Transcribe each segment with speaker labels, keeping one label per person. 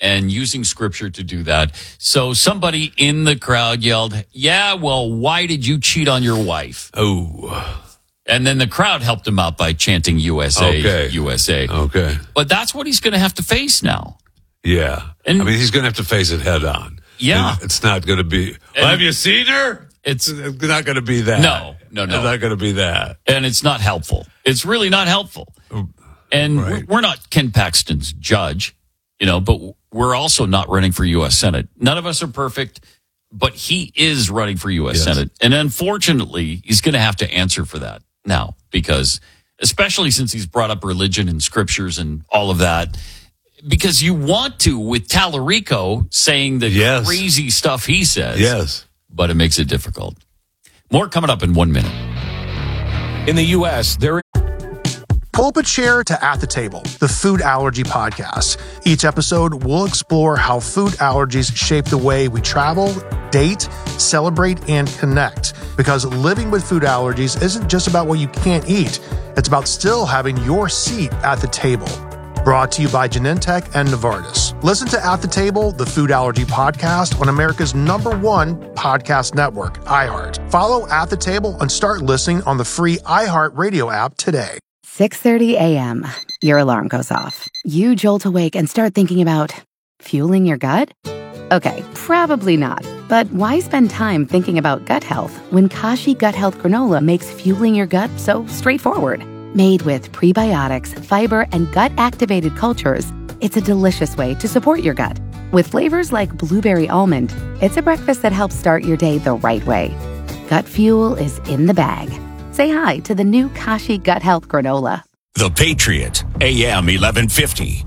Speaker 1: and using scripture to do that. So somebody in the crowd yelled, "Yeah, well, why did you cheat on your wife?"
Speaker 2: Oh.
Speaker 1: And then the crowd helped him out by chanting USA, USA.
Speaker 2: Okay.
Speaker 1: But that's what he's going to have to face now.
Speaker 2: Yeah.
Speaker 1: And,
Speaker 2: I mean, he's going to have to face it head on.
Speaker 1: Yeah.
Speaker 2: And it's not going to be, well, have you seen her?
Speaker 1: It's
Speaker 2: not going to be that.
Speaker 1: No.
Speaker 2: It's not going to be that.
Speaker 1: And it's not helpful. It's really not helpful. And
Speaker 2: Right.
Speaker 1: we're not Ken Paxton's judge, but we're also not running for U.S. Senate. None of us are perfect, but he is running for U.S. Senate. And unfortunately, he's going to have to answer for that now, because especially since he's brought up religion and scriptures and all of that, because you want to with Tallarico saying the crazy stuff he says.
Speaker 2: Yes.
Speaker 1: But it makes it difficult. More coming up in 1 minute.
Speaker 3: In the U.S., there
Speaker 4: Pull up a chair to At the Table, the food allergy podcast. Each episode, we'll explore how food allergies shape the way we travel, date, celebrate, and connect. Because living with food allergies isn't just about what you can't eat. It's about still having your seat at the table. Brought to you by Genentech and Novartis. Listen to At the Table, the food allergy podcast on America's #1 podcast network, iHeart. Follow At the Table and start listening on the free iHeart Radio app today.
Speaker 5: 6:30 a.m. Your alarm goes off. You jolt awake and start thinking about fueling your gut? Okay, probably not. But why spend time thinking about gut health when Kashi Gut Health Granola makes fueling your gut so straightforward? Made with prebiotics, fiber, and gut-activated cultures, it's a delicious way to support your gut. With flavors like blueberry almond, it's a breakfast that helps start your day the right way. Gut fuel is in the bag. Say hi to the new Kashi Gut Health Granola.
Speaker 3: The Patriot, AM 1150.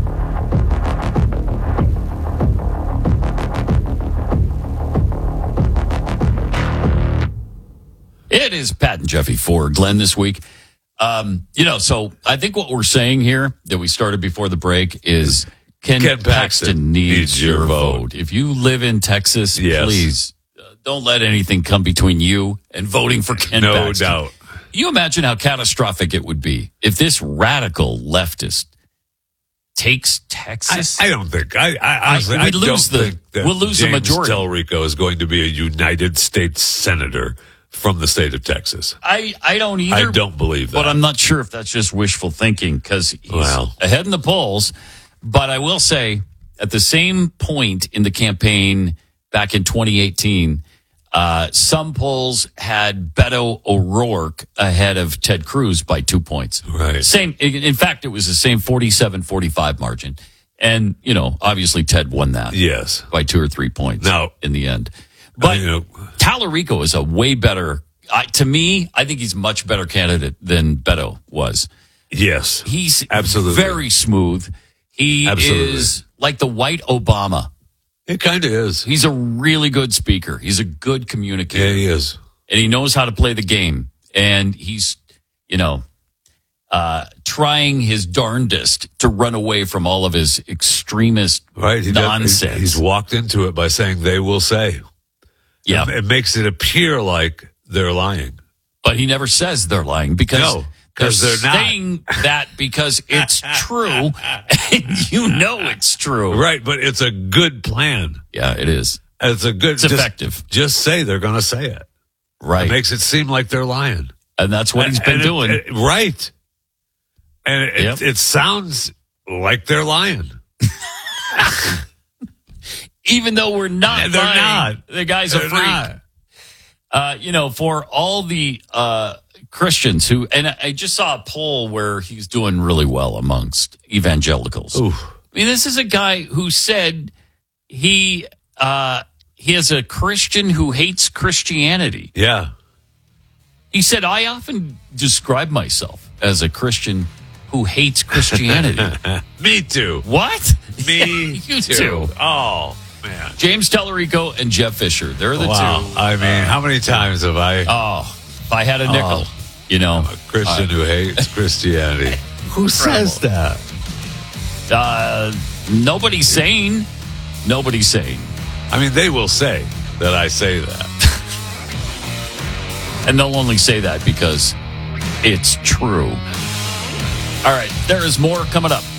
Speaker 1: It is Pat and Jeffy for Glenn this week. So I think what we're saying here that we started before the break is Ken Paxton needs your vote. If you live in Texas, please don't let anything come between you and voting for Ken Paxton.
Speaker 2: No doubt.
Speaker 1: You imagine how catastrophic it would be if this radical leftist takes Texas.
Speaker 2: I don't think. Honestly, I don't think that
Speaker 1: we'll lose a majority.
Speaker 2: James Tallarico is going to be a United States senator from the state of Texas.
Speaker 1: I don't either.
Speaker 2: I don't believe that.
Speaker 1: But I'm not sure if that's just wishful thinking because he's ahead in the polls. But I will say, at the same point in the campaign back in 2018, some polls had Beto O'Rourke ahead of Ted Cruz by 2 points.
Speaker 2: Right.
Speaker 1: In fact, it was the same 47-45 margin. And, obviously Ted won that.
Speaker 2: Yes.
Speaker 1: By 2 or 3 points in the end. But Tallarico is a way better, to me, I think he's a much better candidate than Beto was.
Speaker 2: Yes.
Speaker 1: He's
Speaker 2: absolutely
Speaker 1: very smooth. He is like the white Obama.
Speaker 2: It kind of is.
Speaker 1: He's a really good speaker. He's a good communicator.
Speaker 2: Yeah, he is.
Speaker 1: And he knows how to play the game. And he's, trying his darndest to run away from all of his extremist nonsense.
Speaker 2: He's walked into it by saying they will say.
Speaker 1: Yeah.
Speaker 2: It makes it appear like they're lying.
Speaker 1: But he never says they're lying because
Speaker 2: they're not.
Speaker 1: Saying that because it's true. And it's true.
Speaker 2: Right, but it's a good plan.
Speaker 1: Yeah, it is.
Speaker 2: It's
Speaker 1: effective.
Speaker 2: Just say they're going to say it.
Speaker 1: Right.
Speaker 2: It makes it seem like they're lying.
Speaker 1: And that's what he's been doing.
Speaker 2: Right. And it sounds like they're lying.
Speaker 1: Even though we're not
Speaker 2: they're
Speaker 1: lying.
Speaker 2: not.
Speaker 1: The guy's a freak. For all the Christians who, and I just saw a poll where he's doing really well amongst evangelicals.
Speaker 2: Ooh.
Speaker 1: I mean, this is a guy who said he is a Christian who hates Christianity.
Speaker 2: Yeah.
Speaker 1: He said, I often describe myself as a Christian who hates Christianity.
Speaker 2: Me too.
Speaker 1: What?
Speaker 2: Me
Speaker 1: You too.
Speaker 2: Oh, man.
Speaker 1: James Tallarico and Jeff Fisher. They're the two.
Speaker 2: I mean, how many times have I...
Speaker 1: if I had a nickel,
Speaker 2: I'm a Christian who hates Christianity. Who says that?
Speaker 1: Nobody's sane. Nobody's sane.
Speaker 2: I mean, they will say that I say that.
Speaker 1: And they'll only say that because it's true. All right, there is more coming up.